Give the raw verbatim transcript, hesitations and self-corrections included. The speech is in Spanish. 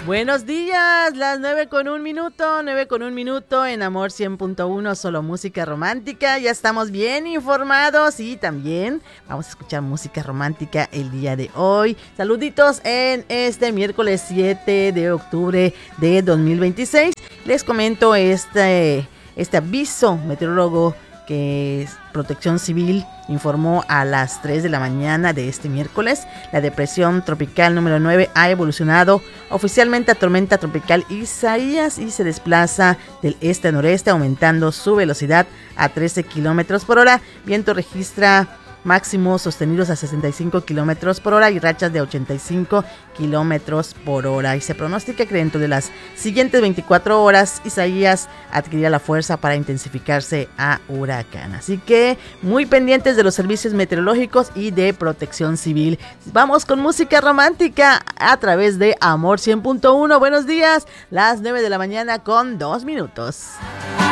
Buenos días, las nueve con un minuto, nueve con un minuto en Amor cien punto uno, solo música romántica. Ya estamos bien informados y también vamos a escuchar música romántica el día de hoy. Saluditos en este miércoles siete de octubre de dos mil veintiséis. Les comento este, este aviso meteorólogo que Protección Civil informó a las tres de la mañana de este miércoles. La depresión tropical número nueve ha evolucionado oficialmente a tormenta tropical Isaías y se desplaza del este a noreste, aumentando su velocidad a trece kilómetros por hora. Viento registra máximos sostenidos a sesenta y cinco kilómetros por hora y rachas de ochenta y cinco kilómetros por hora. Y se pronostica que dentro de las siguientes veinticuatro horas Isaías adquirirá la fuerza para intensificarse a huracán. Así que muy pendientes de los servicios meteorológicos y de Protección Civil. Vamos con música romántica a través de Amor cien punto uno. Buenos días, las nueve de la mañana con dos minutos.